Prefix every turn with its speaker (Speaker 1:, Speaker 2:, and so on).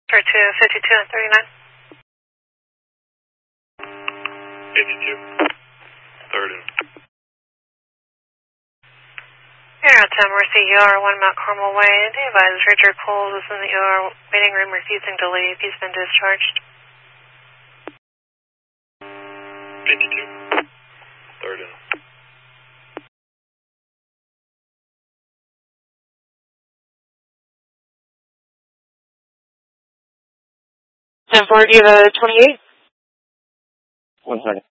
Speaker 1: For 252 and
Speaker 2: 52. Third and.
Speaker 1: Air out 10 Mercy, ER 1 Mount Carmel Way. The advised Richard Coles is in the ER waiting room refusing to leave. He's been discharged.
Speaker 2: 52. Third and.
Speaker 3: 10-4, do you have a 28?
Speaker 4: 1 second.